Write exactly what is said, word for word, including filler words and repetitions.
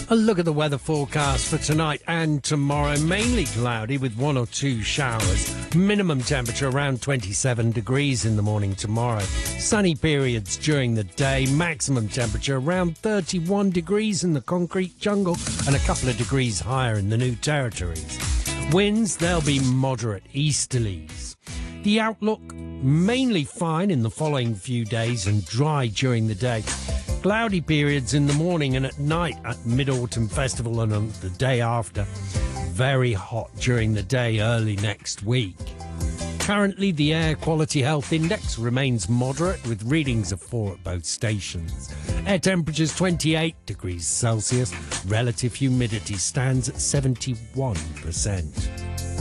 A look at the weather forecast for tonight and tomorrow. Mainly cloudy with one or two showers. Minimum temperature around twenty-seven degrees in the morning tomorrow. Sunny periods during the day. Maximum temperature around thirty-one degrees in the concrete jungle and a couple of degrees higher in the New Territories. Winds, they'll be moderate easterlies. The outlook, mainly fine in the following few days and dry during the day. Cloudy periods in the morning and at night at Mid-Autumn Festival and on the day after. Very hot during the day early next week. Currently, the Air Quality Health Index remains moderate with readings of four at both stations. Air temperatures twenty-eight degrees Celsius. Relative humidity stands at seventy-one percent.